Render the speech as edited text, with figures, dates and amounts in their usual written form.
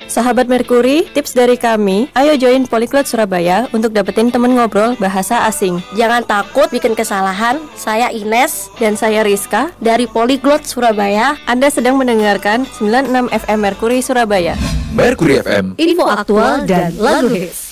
Sahabat Merkuri, tips dari kami, ayo join Polyglot Surabaya untuk dapetin temen ngobrol bahasa asing. Jangan takut bikin kesalahan. Saya Ines Dan saya Rizka. dari Polyglot Surabaya. Anda sedang mendengarkan 96 FM Merkuri Surabaya. Merkuri FM. Info aktual dan lagu hits.